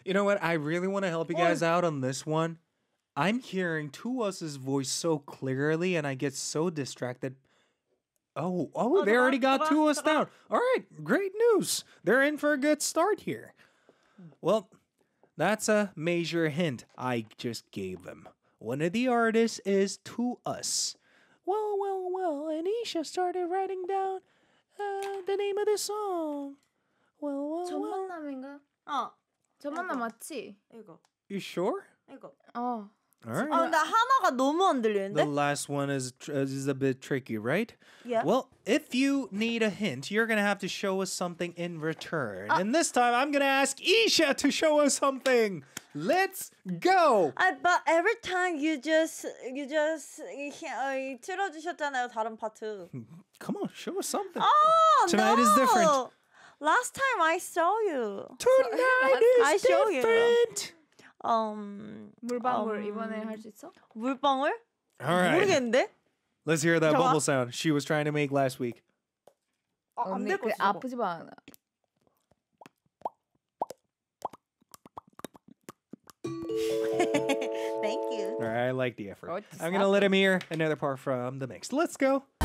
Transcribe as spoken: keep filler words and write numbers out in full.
You know what? I really want to help you guys out on this one. I'm hearing Tuos's voice so clearly, and I get so distracted. Oh, oh, they already got Tuos down. All right, great news. They're in for a good start here. Well, that's a major hint I just gave them. One of the artists is Tuos. Well, well, well, Anisha started writing down uh, the name of the song. Well, well, 첫 well. 만남인가? 어, 첫 만남 맞지? 이거, You sure? 이거. 어. All right. 아, 근데 하나가 너무 안 The 들리는데? last one is tr- is a bit tricky, right? Yeah. Well, if you need a hint, you're gonna have to show us something in return, and this time I'm gonna ask Isha to show us something. Let's go. 아, but every time you just you just 이, 어, 틀어주셨잖아요 다른 파트. Come on, show us something. Oh, Tonight no. is different. Last time I saw you. Tonight I is show you. different. Um, 물방울 음, 이번에 할 수 있어? 물방울? All right. 모르겠는데? Let's hear that 잠깐만. bubble sound she was trying to make last week. 아, 안 언니 될 것 그 같아. 아프지 마. Thank you. All right, I like the effort. Oh, it's I'm gonna not- let him hear another part from the mix. Let's go.